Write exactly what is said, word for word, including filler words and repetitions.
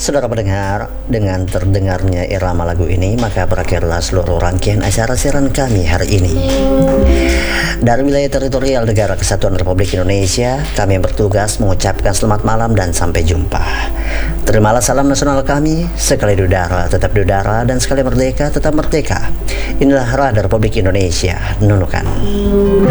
Saudara pendengar, dengan terdengarnya irama lagu ini, maka berakhirlah seluruh rangkaian acara siaran kami hari ini. Dari wilayah teritorial Negara Kesatuan Republik Indonesia, kami yang bertugas mengucapkan selamat malam dan sampai jumpa. Terimalah salam nasional kami, sekali di udara tetap di udara, dan sekali merdeka tetap merdeka. Inilah Radar Republik Indonesia, Nunukan.